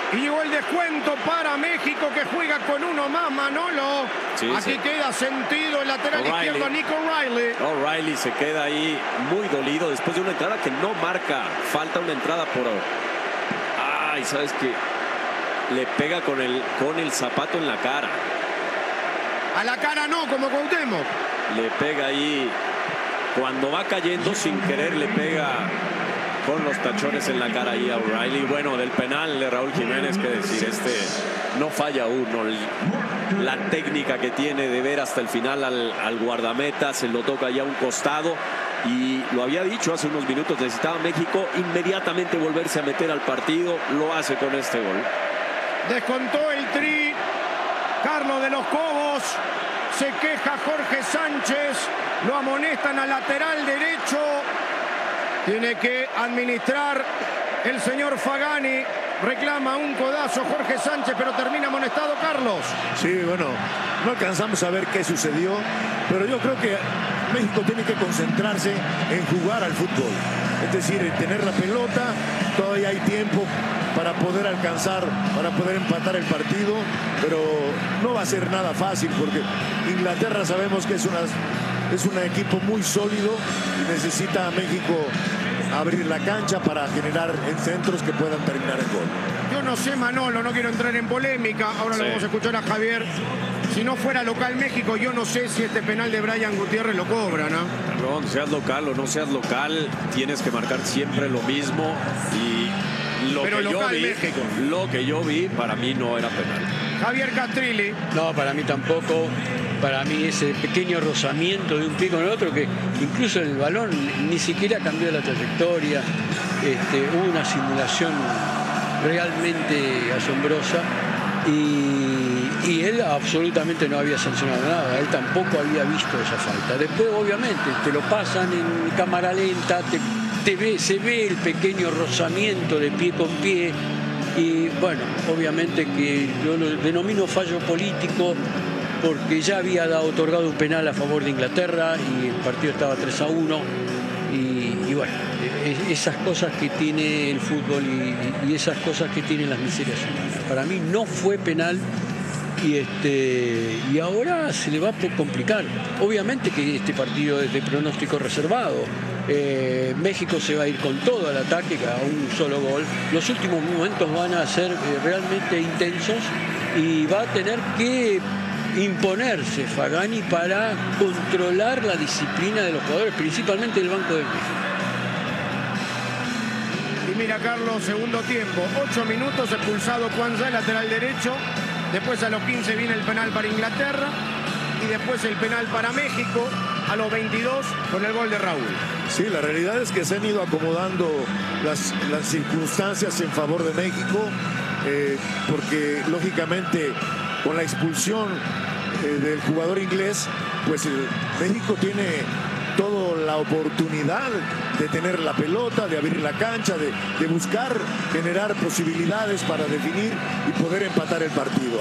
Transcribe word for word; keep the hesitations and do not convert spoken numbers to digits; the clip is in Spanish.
Y llegó el descuento para México, que juega con uno más, Manolo. Sí, Aquí sí. queda sentido el lateral izquierdo, Nico O'Reilly. O'Reilly se queda ahí muy dolido después de una entrada que no marca. Falta una entrada por... Ay, ¿sabes qué? Le pega con el, con el zapato en la cara. A la cara no, como Cuauhtémoc. Le pega ahí. Cuando va cayendo sin querer le pega con los tachones en la cara ahí a O'Reilly. Bueno, del penal de Raúl Jiménez, que decir, este no falla uno. La técnica que tiene de ver hasta el final al, al guardameta, se lo toca ya a un costado. Y lo había dicho hace unos minutos, necesitaba México inmediatamente volverse a meter al partido. Lo hace con este gol. Descontó el Tri. Carlos de los Cobos. Se queja Jorge Sánchez. Lo amonestan al lateral derecho. Tiene que administrar el señor Fagani. Reclama un codazo Jorge Sánchez, pero termina amonestado, Carlos. Sí, bueno, no alcanzamos a ver qué sucedió, pero yo creo que México tiene que concentrarse en jugar al fútbol. Es decir, en tener la pelota. Todavía hay tiempo para poder alcanzar, para poder empatar el partido, pero no va a ser nada fácil porque Inglaterra sabemos que es, una, es un equipo muy sólido y necesita a México abrir la cancha para generar en centros que puedan terminar el gol. Yo no sé, Manolo, no quiero entrar en polémica. Ahora Sí. lo vamos a escuchar a Javier. Si no fuera local México, yo no sé si este penal de Brian Gutiérrez lo cobra, ¿no? Perdón, seas local o no seas local, tienes que marcar siempre lo mismo. Y lo Pero que yo local vi, México. lo que yo vi, para mí no era penal. Javier Castrilli. No, para mí tampoco. Para mí ese pequeño rozamiento de un pie con el otro, que incluso el balón ni siquiera cambió la trayectoria. Este, hubo una simulación realmente asombrosa y, y él absolutamente no había sancionado nada. Él tampoco había visto esa falta. Después, obviamente, te lo pasan en cámara lenta, te, te ve, se ve el pequeño rozamiento de pie con pie. Y bueno, obviamente que yo lo denomino fallo político, porque ya había dado, otorgado un penal a favor de Inglaterra y el partido estaba tres a uno. Y, y bueno, esas cosas que tiene el fútbol y, y esas cosas que tienen las miserias humanas. Para mí no fue penal y, este, y ahora se le va a complicar. Obviamente que este partido es de pronóstico reservado. Eh, México se va a ir con todo al ataque, a un solo gol. Los últimos momentos van a ser eh, realmente intensos y va a tener que imponerse Fagani para controlar la disciplina de los jugadores, principalmente del Banco de México. Y mira, Carlos, segundo tiempo, ocho minutos, expulsado Kwanzaa, lateral derecho. Después a los quince viene el penal para Inglaterra. Y después el penal para México a los veintidós con el gol de Raúl. Sí, la realidad es que se han ido acomodando las, las circunstancias en favor de México, eh, porque lógicamente con la expulsión eh, del jugador inglés, pues eh, México tiene toda la oportunidad de tener la pelota, de abrir la cancha, de, de buscar generar posibilidades para definir y poder empatar el partido.